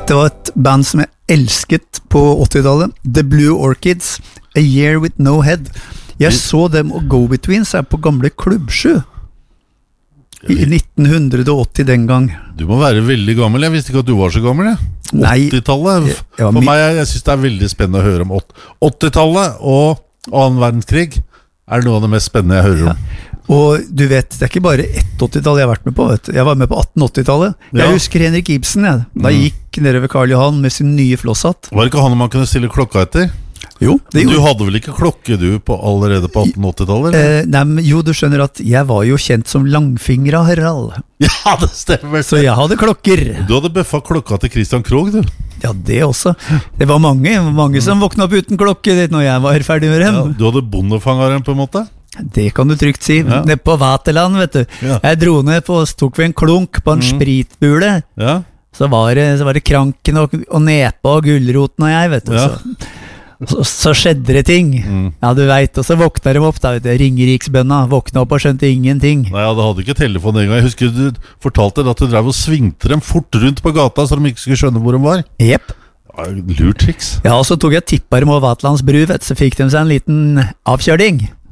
Det var et band som jeg elsket på 80-tallet, The Blue Orchids, A Year With No Head. Jeg så dem og Go-Betweens på gamle Klubbsjø i 1980 den gang. Du må være veldig gammel, jeg visste ikke at du var så gammel. 80-tallet, for meg, jeg synes det veldig spennende å høre om 80-tallet og annen verdenskrig noe av det mest spennende jeg hører om. Og du vet, det ikke bare ett 80-tall jeg har vært med på, vet du. Jeg var med på 1880-tallet. Jeg husker Henrik Ibsen, da gikk nede ved Karl Johan med sin nye flosshatt. Var det ikke han man kunne stille klokka etter? Jo, det gjorde. Du hadde vel ikke klokke du allerede på 1880-tallet? Nei, men jo, du skjønner at jeg var jo kjent som langfingra Harald. Ja, det stemmer. Så jeg hadde klokker. Du hadde bøffa klokka til Christian Krogh, du. Ja, det også. Det var mange som våkna opp uten klokke når jeg var ferdig med dem. Ja, du hadde bondefangeren på en måte? Det kan du trygt si. Ja. Nede på Vaterland, vet du. Ja. Jeg dro ned på, tok vi en klunk på en spritbule. Ja. Så var det Kranken og Nepa og Gullroten og jeg, vet du. Ja. Så skjedde det ting. Ja, du vet. Og så våkna de opp, da, vet du. Ringeriksbønna våkna opp og skjønte ingenting. Nei, ja, det hadde ikke telefon en gang. Jeg husker du fortalte at du drev og svingte dem fort rundt på gata, så de ikke skulle skjønne hvor de var. Jepp. Lurt triks. Ja, og så tok jeg tippa dem over Vaterlands bru, vet du, så fikk de seg en liten avkjøring.